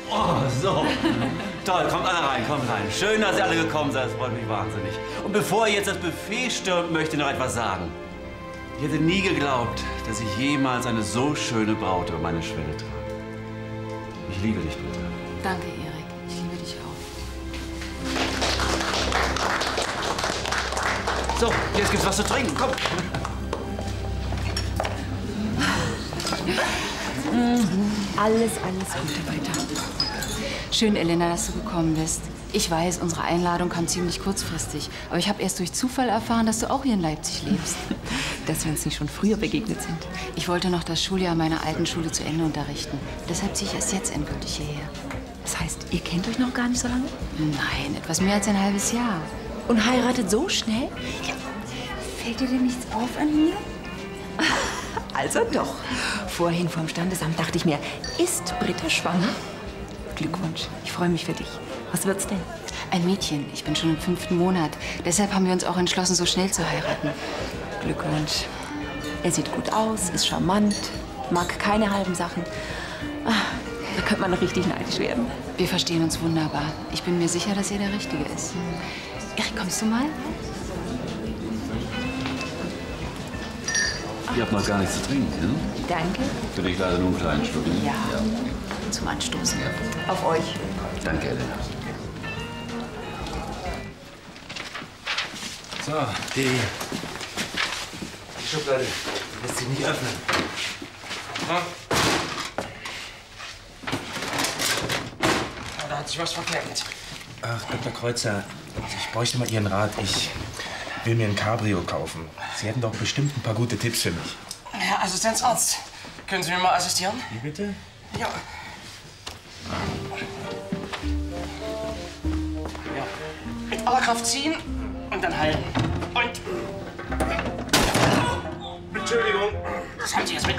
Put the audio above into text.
Oh, so. Toll, kommt alle rein, kommt rein. Schön, dass ihr alle gekommen seid, das freut mich wahnsinnig. Und bevor ihr jetzt das Buffet stürmt, möchte ich noch etwas sagen. Ich hätte nie geglaubt, dass ich jemals eine so schöne Braut über meine Schwelle trage. Ich liebe dich, Britta. Danke, Erik. Ich liebe dich auch. So, jetzt gibt's was zu trinken, komm. Alles Gute weiter. Schön, Elena, dass du gekommen bist. Ich weiß, unsere Einladung kam ziemlich kurzfristig. Aber ich habe erst durch Zufall erfahren, dass du auch hier in Leipzig lebst. Dass wir uns nicht schon früher begegnet sind. Ich wollte noch das Schuljahr meiner alten Schule zu Ende unterrichten. Deshalb ziehe ich erst jetzt endgültig hierher. Das heißt, ihr kennt euch noch gar nicht so lange? Nein, etwas mehr als ein halbes Jahr. Und heiratet so schnell? Ja. Fällt dir denn nichts auf an mir? Also doch. Vorhin vom Standesamt dachte ich mir, ist Britta schwanger? Glückwunsch, ich freue mich für dich. Was wird's denn? Ein Mädchen. Ich bin schon im 5. Monat. Deshalb haben wir uns auch entschlossen, so schnell zu heiraten. Glückwunsch. Er sieht gut aus, ist charmant, mag keine halben Sachen. Ah, da könnte man richtig neidisch werden. Wir verstehen uns wunderbar. Ich bin mir sicher, dass er der Richtige ist. Erik, kommst du mal? Ihr habt noch gar nichts zu trinken, ne? Danke. Für dich leider nur einen kleinen Schluck. Ne? Ja. Zum Anstoßen. Auf euch. Danke, Elena. So, die Schublade lässt sich nicht öffnen. Ja. Da hat sich was verkehrt. Ach, Dr. Kreuzer, ich bräuchte mal Ihren Rat. Ich will mir ein Cabrio kaufen. Sie hätten doch bestimmt ein paar gute Tipps für mich. Herr Assistenzarzt, können Sie mir mal assistieren? Wie bitte? Ja. Ja. Mit aller Kraft ziehen und dann halten. Und... Entschuldigung. Das haben Sie jetzt mit